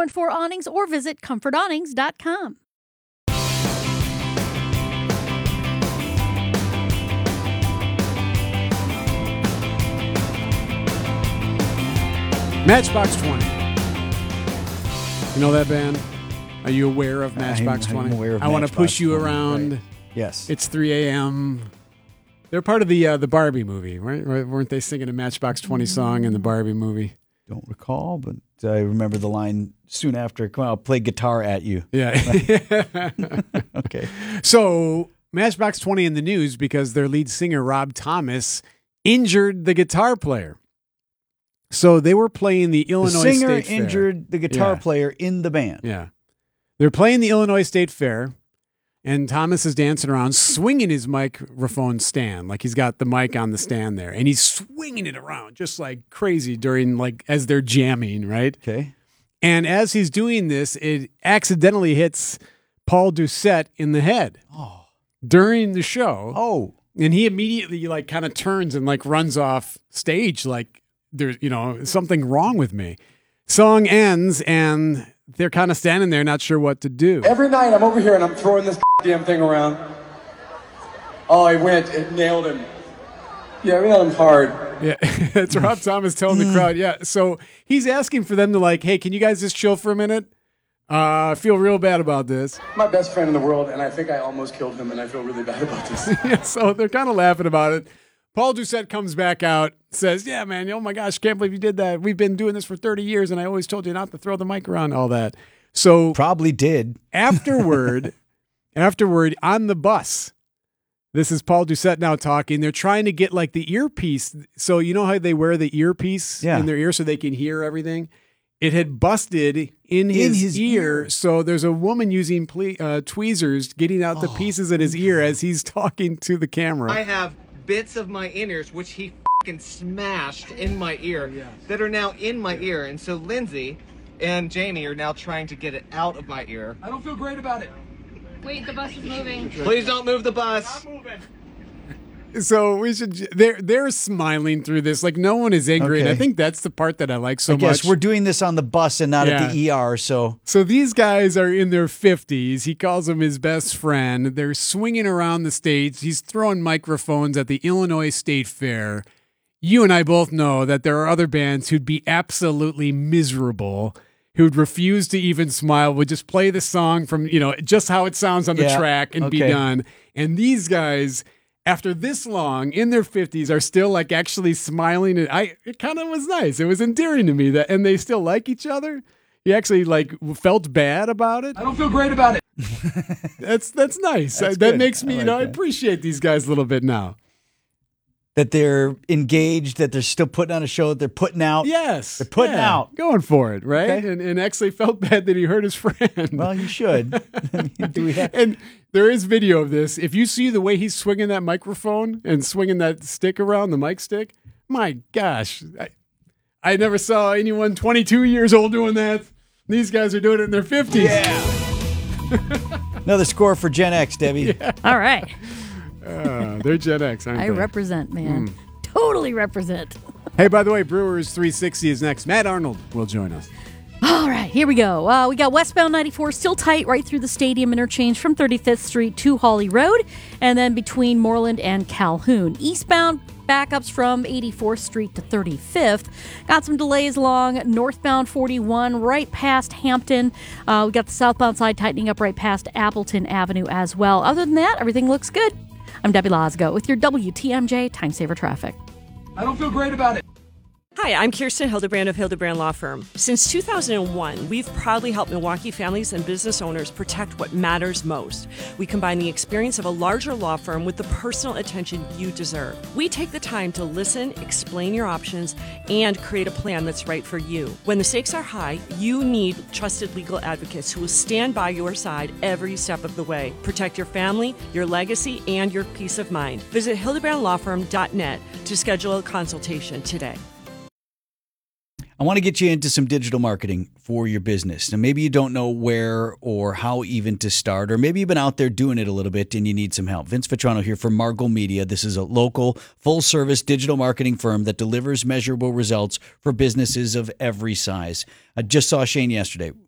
414 Awnings or visit comfortawnings.com. Matchbox 20. You know that band? Are you aware of Matchbox 20? I'm aware of I want to push you 20, around. right. Yes. It's 3 a.m. They're part of the Barbie movie, right? Weren't they singing a Matchbox 20 song in the Barbie movie? Don't recall, but I remember the line soon after, come on, I'll play guitar at you. Yeah. Okay. So Matchbox 20 in the news because their lead singer, Rob Thomas, injured the guitar player. So they were playing the Illinois The singer State Fair. injured the guitar player in the band. Yeah. They're playing the Illinois State Fair, and Thomas is dancing around, swinging his microphone stand. Like he's got the mic on the stand there, and he's swinging it around just like crazy as they're jamming, right? Okay. And as he's doing this, it accidentally hits Paul Doucette in the head during the show. Oh. And he immediately kind of turns and runs off stage like, there's something wrong with me. Song ends and they're kind of standing there not sure what to do. Every night I'm over here and I'm throwing this damn thing around. Oh, he went. It nailed him. Yeah, we nailed him hard. Yeah, that's Rob Thomas telling the crowd. Yeah, so he's asking for them to hey, can you guys just chill for a minute? I feel real bad about this. My best friend in the world, and I think I almost killed him, and I feel really bad about this. Yeah, so they're kind of laughing about it. Paul Doucette comes back out, says, yeah, man, oh my gosh, can't believe you did that. We've been doing this for 30 years, and I always told you not to throw the mic around, all that. So probably did. Afterward, on the bus, this is Paul Doucette now talking. They're trying to get the earpiece. So you know how they wear the earpiece in their ear so they can hear everything? It had busted in his ear. So there's a woman using tweezers getting out the pieces in his ear as he's talking to the camera. I have bits of my innards which he fucking smashed in my ear that are now in my ear, and so Lindsay and Jamie are now trying to get it out of my ear. I don't feel great about it. Wait, the bus is moving. Please don't move the bus. So we should. They're smiling through this like no one is angry, and I think that's the part that I like so much. I guess we're doing this on the bus and not at the ER. So these guys are in their 50s. He calls them his best friend. They're swinging around the stage. He's throwing microphones at the Illinois State Fair. You and I both know that there are other bands who'd be absolutely miserable, who'd refuse to even smile, would just play the song from just how it sounds on the track and be done. And these guys, after this long, in their 50s, are still actually smiling. And it kind of was nice. It was endearing to me and they still like each other. You actually felt bad about it. I don't feel great about it. That's nice. That makes me, I appreciate these guys a little bit now. That they're engaged, that they're still putting on a show that they're putting out. Yes. They're putting out. Going for it, right? Okay. And actually felt bad that he hurt his friend. Well, you should. And there is video of this. If you see the way he's swinging that microphone and swinging that stick around, the mic stick, my gosh. I never saw anyone 22 years old doing that. These guys are doing it in their 50s. Yeah. Another score for Gen X, Debbie. Yeah. All right. They're Gen X, aren't they? I represent, man. Totally represent. Hey, by the way, Brewers 360 is next. Matt Arnold will join us. All right, here we go. We got westbound 94 still tight right through the stadium interchange from 35th Street to Hawley Road, and then between Moreland and Calhoun. Eastbound backups from 84th Street to 35th. Got some delays along northbound 41 right past Hampton. We got the southbound side tightening up right past Appleton Avenue as well. Other than that, everything looks good. I'm Debbie Losgo with your WTMJ Time Saver Traffic. I don't feel great about it. Hi, I'm Kirsten Hildebrand of Hildebrand Law Firm. Since 2001, we've proudly helped Milwaukee families and business owners protect what matters most. We combine the experience of a larger law firm with the personal attention you deserve. We take the time to listen, explain your options, and create a plan that's right for you. When the stakes are high, you need trusted legal advocates who will stand by your side every step of the way. Protect your family, your legacy, and your peace of mind. Visit hildebrandlawfirm.net to schedule a consultation today. I want to get you into some digital marketing for your business. Now, maybe you don't know where or how even to start, or maybe you've been out there doing it a little bit and you need some help. Vince Vitrano here from Margot Media. This is a local, full-service digital marketing firm that delivers measurable results for businesses of every size. I just saw Shane yesterday.